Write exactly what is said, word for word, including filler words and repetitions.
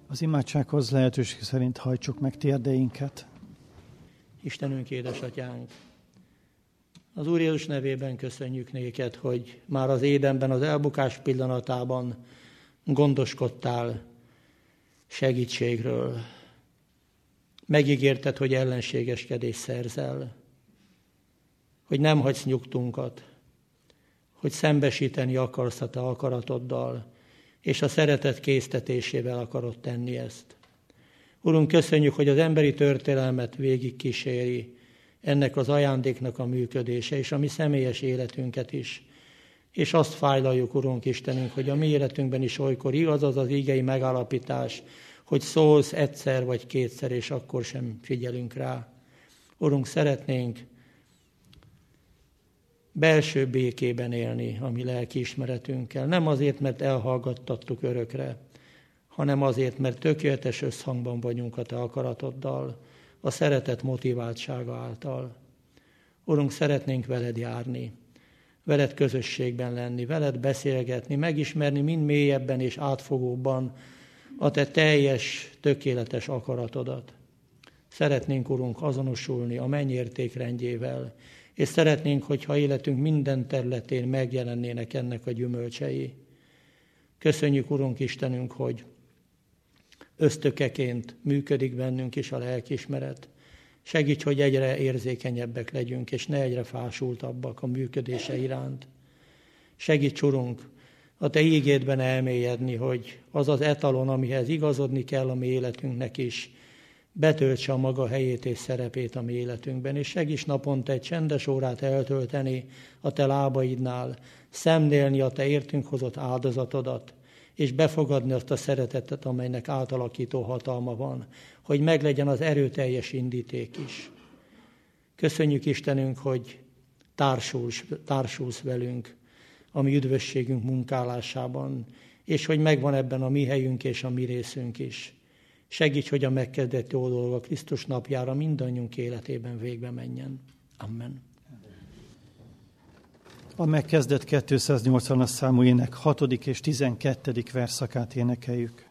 Az imádsághoz lehetőség szerint hajtsuk meg térdeinket. Istenünk, édesatyánk, az Úr Jézus nevében köszönjük néked, hogy már az édenben, az elbukás pillanatában gondoskodtál segítségről. Megígérted, hogy ellenségeskedést szerzel, hogy nem hagysz nyugtunkat, hogy szembesíteni akarsz a te akaratoddal, és a szeretet késztetésével akarod tenni ezt. Urunk, köszönjük, hogy az emberi történelmet végig kíséri ennek az ajándéknak a működése, és a mi személyes életünket is. És azt fájlaljuk, Urunk Istenünk, hogy a mi életünkben is olykor igaz az az ígei megállapítás, hogy szólsz egyszer vagy kétszer, és akkor sem figyelünk rá. Urunk, szeretnénk belső békében élni a mi lelkiismeretünkkel. Nem azért, mert elhallgattattuk örökre, hanem azért, mert tökéletes összhangban vagyunk a te akaratoddal, a szeretet motiváltsága által. Urunk, szeretnénk veled járni, veled közösségben lenni, veled beszélgetni, megismerni mind mélyebben és átfogóbban a te teljes, tökéletes akaratodat. Szeretnénk, Urunk, azonosulni a mennyértékrendjével, és szeretnénk, hogyha életünk minden területén megjelennének ennek a gyümölcsei. Köszönjük, Urunk Istenünk, hogy ösztökeként működik bennünk is a lelkiismeret. Segíts, hogy egyre érzékenyebbek legyünk, és ne egyre fásultabbak a működése iránt. Segíts, Urunk, a te ígédben elmélyedni, hogy az az etalon, amihez igazodni kell a mi életünknek is, betöltse a maga helyét és szerepét a mi életünkben, és segíts naponta egy csendes órát eltölteni a te lábaidnál, szemlélni a te értünk hozott áldozatodat, és befogadni azt a szeretetet, amelynek átalakító hatalma van, hogy meglegyen az erőteljes indíték is. Köszönjük, Istenünk, hogy társulsz, társulsz velünk a mi üdvösségünk munkálásában, és hogy megvan ebben a mi helyünk és a mi részünk is. Segíts, hogy a megkezdett jó dolog a Krisztus napjára mindannyiunk életében végbe menjen. Amen. A megkezdett kétszáznyolcvanas számú ének hatodik és tizenkettedik versszakát énekeljük.